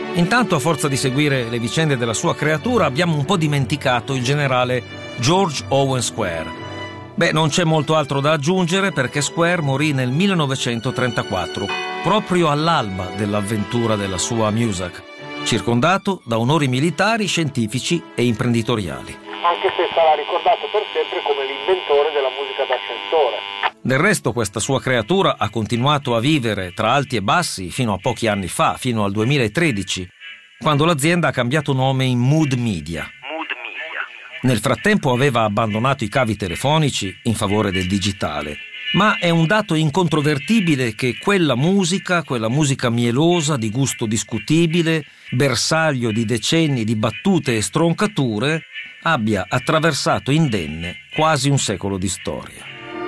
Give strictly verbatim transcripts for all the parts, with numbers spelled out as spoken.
Intanto, a forza di seguire le vicende della sua creatura, abbiamo un po' dimenticato il generale George Owen Square. Beh, non c'è molto altro da aggiungere, perché Square morì nel millenovecentotrentaquattro, proprio all'alba dell'avventura della sua Muzak, circondato da onori militari, scientifici e imprenditoriali. Anche se sarà ricordato per sempre come l'inventore della musica d'ascensore. Del resto, questa sua creatura ha continuato a vivere tra alti e bassi fino a pochi anni fa, fino al duemilatredici, quando l'azienda ha cambiato nome in Mood Media. Mood Media. Nel frattempo aveva abbandonato i cavi telefonici in favore del digitale, ma è un dato incontrovertibile che quella musica, quella musica mielosa, di gusto discutibile, bersaglio di decenni di battute e stroncature, abbia attraversato indenne quasi un secolo di storia.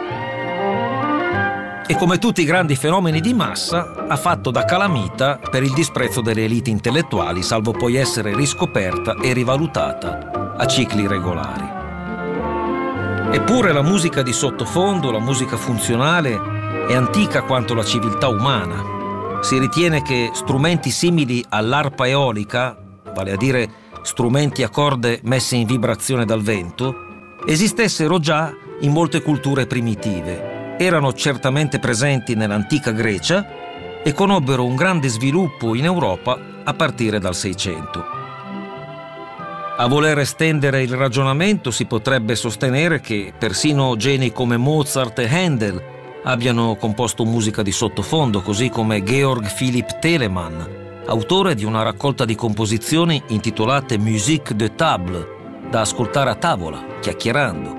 E come tutti i grandi fenomeni di massa, ha fatto da calamita per il disprezzo delle elite intellettuali, salvo poi essere riscoperta e rivalutata a cicli regolari. Eppure la musica di sottofondo, la musica funzionale, è antica quanto la civiltà umana. Si ritiene che strumenti simili all'arpa eolica, vale a dire strumenti a corde messe in vibrazione dal vento, esistessero già in molte culture primitive. Erano certamente presenti nell'antica Grecia e conobbero un grande sviluppo in Europa a partire dal Seicento. A voler estendere il ragionamento, si potrebbe sostenere che persino geni come Mozart e Handel abbiano composto musica di sottofondo, così come Georg Philipp Telemann, autore di una raccolta di composizioni intitolate Musique de table, da ascoltare a tavola, chiacchierando.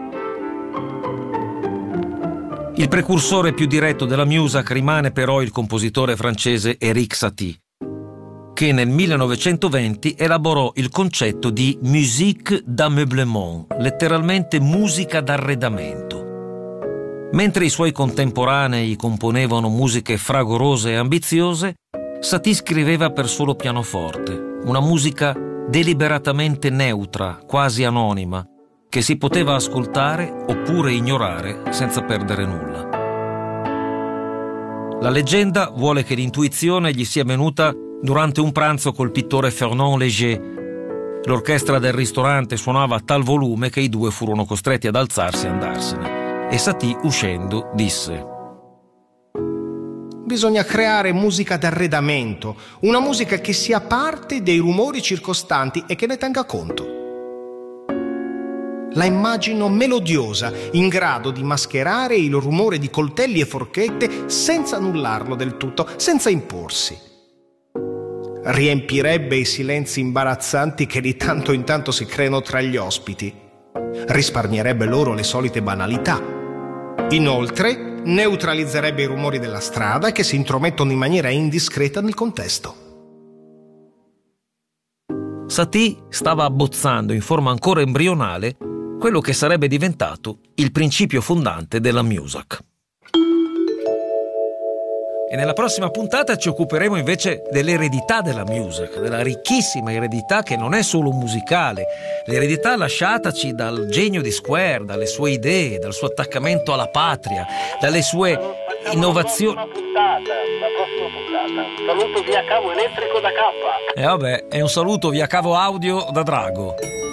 Il precursore più diretto della Muzak rimane però il compositore francese Erik Satie, che nel millenovecentoventi elaborò il concetto di musique d'ameublement, letteralmente musica d'arredamento. Mentre i suoi contemporanei componevano musiche fragorose e ambiziose, Satie scriveva per solo pianoforte, una musica deliberatamente neutra, quasi anonima, che si poteva ascoltare oppure ignorare senza perdere nulla. La leggenda vuole che l'intuizione gli sia venuta durante un pranzo col pittore Fernand Léger. L'orchestra del ristorante suonava a tal volume che i due furono costretti ad alzarsi e andarsene. E Satie, uscendo, disse: bisogna creare musica d'arredamento, una musica che sia parte dei rumori circostanti e che ne tenga conto. La immagino melodiosa, in grado di mascherare il rumore di coltelli e forchette senza annullarlo del tutto, senza imporsi. Riempirebbe i silenzi imbarazzanti che di tanto in tanto si creano tra gli ospiti. Risparmierebbe loro le solite banalità. Inoltre, neutralizzerebbe i rumori della strada che si intromettono in maniera indiscreta nel contesto. Satie stava abbozzando in forma ancora embrionale quello che sarebbe diventato il principio fondante della Muzak. E nella prossima puntata ci occuperemo invece dell'eredità della Muzak, della ricchissima eredità che non è solo musicale, l'eredità lasciataci dal genio di Square, dalle sue idee, dal suo attaccamento alla patria, dalle sue innovazioni. La puntata, la prossima puntata. Saluto via cavo elettrico da K. E vabbè, è un saluto via cavo audio da Drago.